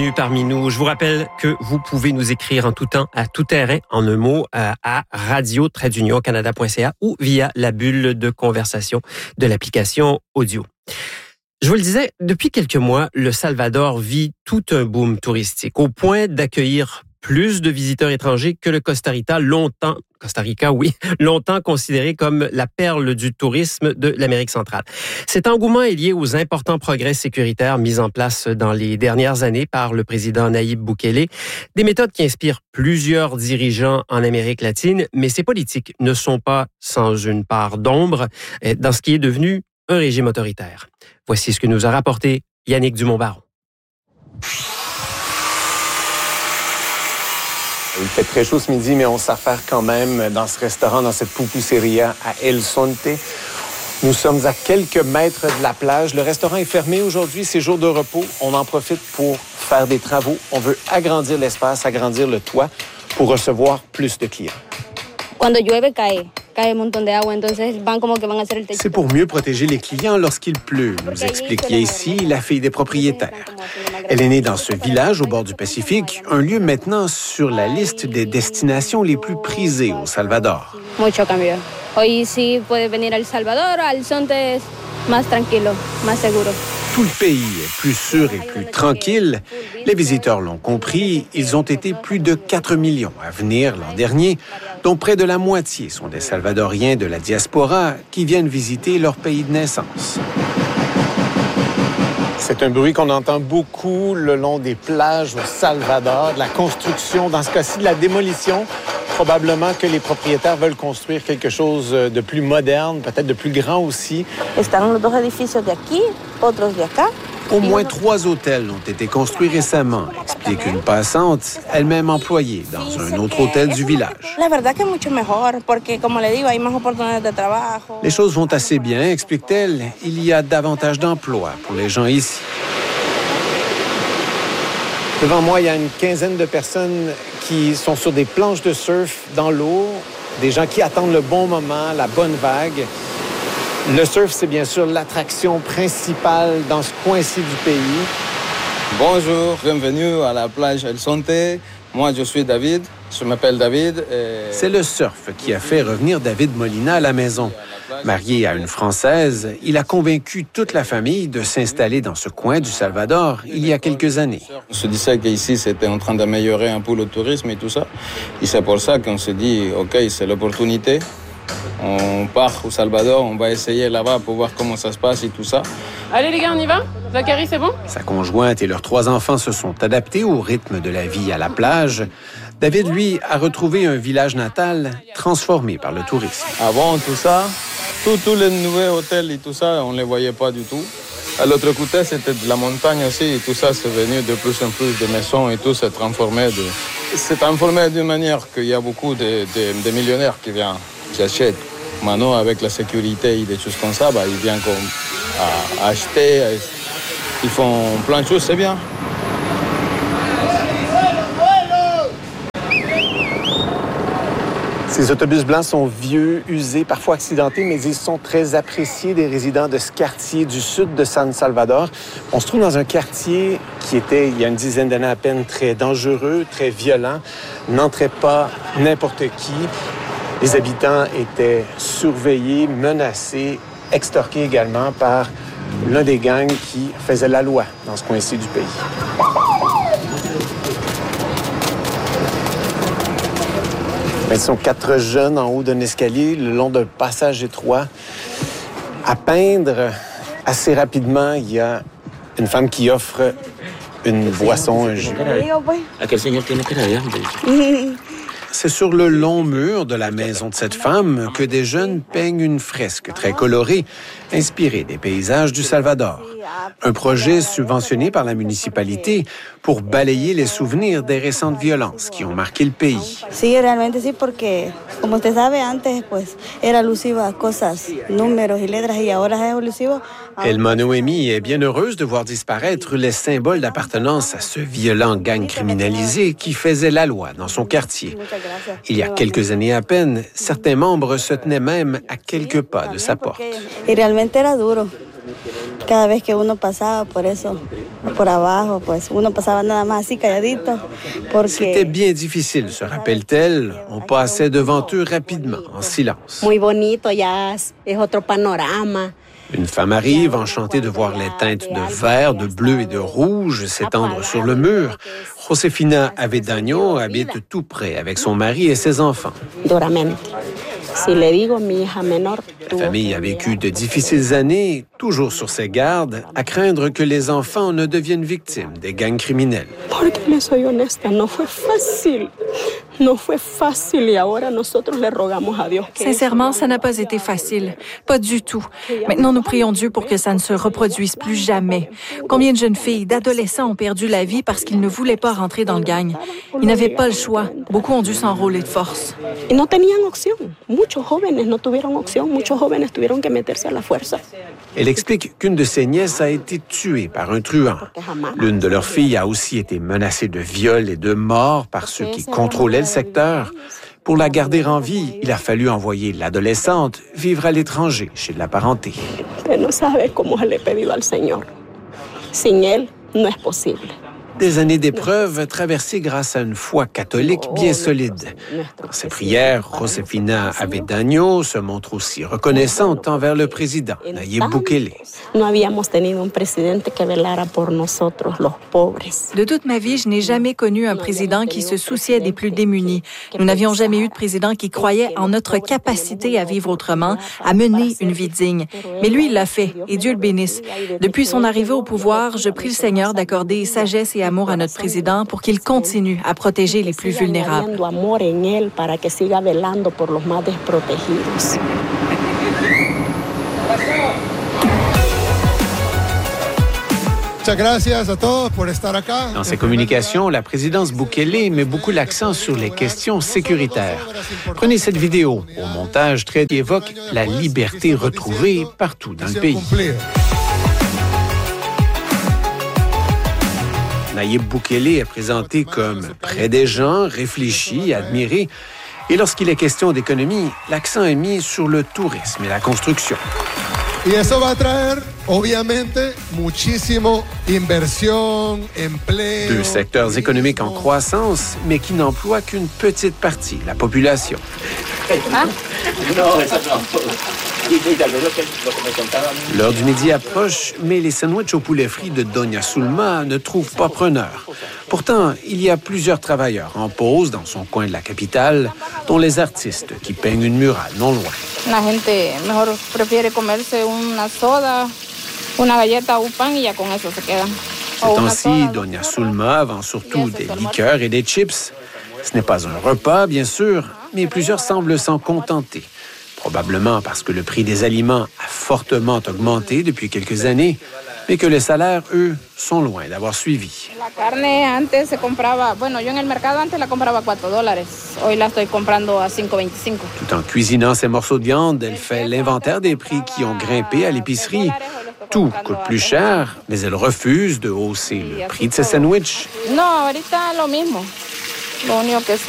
Parmi nous, je vous rappelle que vous pouvez nous écrire en tout temps, à tout terrain, en un mot, à radio-canada.ca ou via la bulle de conversation de l'application audio. Je vous le disais, depuis quelques mois, le Salvador vit tout un boom touristique, au point d'accueillir plus de visiteurs étrangers que le Costa Rica, longtemps considéré comme la perle du tourisme de l'Amérique centrale. Cet engouement est lié aux importants progrès sécuritaires mis en place dans les dernières années par le président Nayib Bukele, des méthodes qui inspirent plusieurs dirigeants en Amérique latine, mais ces politiques ne sont pas sans une part d'ombre dans ce qui est devenu un régime autoritaire. Voici ce que nous a rapporté Yannick Dumont-Baron. Il fait très chaud ce midi, mais on s'affaire quand même dans ce restaurant, dans cette pupuseria à El Sonte. Nous sommes à quelques mètres de la plage. Le restaurant est fermé aujourd'hui, c'est jour de repos. On en profite pour faire des travaux. On veut agrandir l'espace, agrandir le toit pour recevoir plus de clients. C'est pour mieux protéger les clients lorsqu'il pleut, nous explique ici la fille des propriétaires. Elle est née dans ce village au bord du Pacifique, un lieu maintenant sur la liste des destinations les plus prisées au Salvador. Mucho cambio. Hoy sí puedes venir al Salvador, al Sonte es más tranquilo, más seguro. Tout le pays est plus sûr et plus tranquille. Les visiteurs l'ont compris, ils ont été plus de 4 millions à venir l'an dernier, dont près de la moitié sont des Salvadoriens de la diaspora qui viennent visiter leur pays de naissance. C'est un bruit qu'on entend beaucoup le long des plages au Salvador, de la construction, dans ce cas-ci de la démolition. Probablement que les propriétaires veulent construire quelque chose de plus moderne, peut-être de plus grand aussi. Au moins 3 hôtels ont été construits récemment, explique une passante, elle-même employée dans un autre hôtel du village. Les choses vont assez bien, explique-t-elle. Il y a davantage d'emplois pour les gens ici. Devant moi, il y a une quinzaine de personnes qui sont sur des planches de surf dans l'eau, des gens qui attendent le bon moment, la bonne vague. Le surf, c'est bien sûr l'attraction principale dans ce coin-ci du pays. Bonjour, bienvenue à la plage El Sonte. Moi, je suis David. Je m'appelle David. C'est le surf qui a fait revenir David Molina à la maison. Marié à une Française, il a convaincu toute la famille de s'installer dans ce coin du Salvador il y a quelques années. On se disait qu'ici, c'était en train d'améliorer un peu le tourisme et tout ça. Et c'est pour ça qu'on se dit, OK, c'est l'opportunité. On part au Salvador, on va essayer là-bas pour voir comment ça se passe et tout ça. Allez les gars, on y va? Zachary, c'est bon? Sa conjointe et leurs 3 enfants se sont adaptés au rythme de la vie à la plage. David, lui, a retrouvé un village natal transformé par le tourisme. Avant tout ça, tous les nouveaux hôtels et tout ça, on ne les voyait pas du tout. À l'autre côté, c'était de la montagne aussi et tout ça, c'est venu de plus en plus de maisons et tout s'est transformé. C'est transformé d'une manière qu'il y a beaucoup de millionnaires qui viennent, qui achètent. Maintenant, avec la sécurité et des choses comme ça, ils viennent à acheter, ils font plein de choses, c'est bien. Ces autobus blancs sont vieux, usés, parfois accidentés, mais ils sont très appréciés des résidents de ce quartier du sud de San Salvador. On se trouve dans un quartier qui était, il y a une dizaine d'années à peine, très dangereux, très violent. N'entrait pas n'importe qui. Les habitants étaient surveillés, menacés, extorqués également par l'un des gangs qui faisait la loi dans ce coin-ci du pays. Ils sont 4 jeunes en haut d'un escalier, le long d'un passage étroit. À peindre, assez rapidement, il y a une femme qui offre une boisson, un jus. C'est sur le long mur de la maison de cette femme que des jeunes peignent une fresque très colorée, inspirée des paysages du Salvador. Un projet subventionné par la municipalité pour balayer les souvenirs des récentes violences qui ont marqué le pays. Sí, realmente sí, porque como usted sabe, antes pues era alusiva a cosas, números y letras, y ahora es elusivo. Elma Noémie est bien heureuse de voir disparaître les symboles d'appartenance à ce violent gang criminalisé qui faisait la loi dans son quartier. Il y a quelques années à peine, certains membres se tenaient même à quelques pas de sa porte. Y realmente era duro. Cada vez que uno pasaba por eso, por abajo, pues uno pasaba nada más así calladito. C'était bien difficile, se rappelle-t-elle. On passait devant eux rapidement, en silence. Muy bonito, ya es otro panorama. Une femme arrive, enchantée de voir les teintes de vert, de bleu et de rouge s'étendre sur le mur. Josefina Avedaño habite tout près avec son mari et ses enfants. Duramente. Si le digo, mi hija menor. La famille a vécu de difficiles années, toujours sur ses gardes, à craindre que les enfants ne deviennent victimes des gangs criminels. Porque le soy honesta, no fue fácil. No fue fácil y ahora nosotros le rogamos a Dios. Sincèrement, ça n'a pas été facile. Pas du tout. Maintenant, nous prions Dieu pour que ça ne se reproduise plus jamais. Combien de jeunes filles, d'adolescents ont perdu la vie parce qu'ils ne voulaient pas rentrer dans le gang? Ils n'avaient pas le choix. Beaucoup ont dû s'enrôler de force. Y no tenían opción. Muchos jóvenes no tuvieron opción. Muchos jóvenes tuvieron que meterse a la fuerza. Elle explique qu'une de ses nièces a été tuée par un truand. L'une de leurs filles a aussi été menacée de viol et de mort par ceux qui contrôlaient le secteur. Pour la garder en vie, il a fallu envoyer l'adolescente vivre à l'étranger, chez de la parenté. Usted no sabe cómo le he pedido al Señor. Sin Él no es posible. Des années d'épreuves traversées grâce à une foi catholique bien solide. Dans ses prières, Josefina Avedaño se montre aussi reconnaissante envers le président, Nayib Bukele. No habíamos tenido un presidente que velara por nosotros, los pobres. De toute ma vie, je n'ai jamais connu un président qui se souciait des plus démunis. Nous n'avions jamais eu de président qui croyait en notre capacité à vivre autrement, à mener une vie digne. Mais lui, il l'a fait, et Dieu le bénisse. Depuis son arrivée au pouvoir, je prie le Seigneur d'accorder sagesse et amour à notre président pour qu'il continue à protéger les plus vulnérables. Dans ses communications, la présidence Bukele met beaucoup l'accent sur les questions sécuritaires. Prenez cette vidéo au montage très qui évoque la liberté retrouvée partout dans le pays. Nayib Bukele est présenté comme près des gens, réfléchi, admiré. Et lorsqu'il est question d'économie, l'accent est mis sur le tourisme et la construction. Y eso va a traer, obviamente, muchísimo inversión, empleo. Deux secteurs économiques en croissance, mais qui n'emploient qu'une petite partie, la population. L'heure du midi approche, mais les sandwichs au poulet frit de Doña Zulma ne trouvent pas preneur. Pourtant, il y a plusieurs travailleurs en pause dans son coin de la capitale, dont les artistes qui peignent une murale non loin. La gente mejor prefiere comerse una soda, una galleta ou un pan y ya con eso se quedan. Ces temps-ci, Doña Zulma vend surtout des liqueurs et des chips. Ce n'est pas un repas, bien sûr, mais plusieurs semblent s'en contenter. Probablement parce que le prix des aliments a fortement augmenté depuis quelques années, mais que les salaires, eux, sont loin d'avoir suivi. La carne antes se compraba, bueno, yo en el mercado antes la compraba a $4. Hoy la estoy comprando a $5.25. Tout en cuisinant ses morceaux de viande, elle fait l'inventaire des prix qui ont grimpé à l'épicerie. Tout coûte plus cher, mais elle refuse de hausser le prix de ses sandwichs. No, ahorita lo mismo. Lo único que